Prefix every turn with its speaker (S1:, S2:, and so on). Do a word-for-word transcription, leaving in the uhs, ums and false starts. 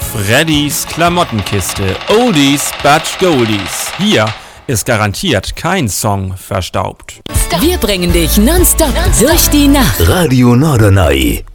S1: Freddys Klamottenkiste. Oldies but Goldies. Hier ist garantiert kein Song verstaubt.
S2: Wir bringen dich nonstop durch die Nacht.
S3: Radio Norderney.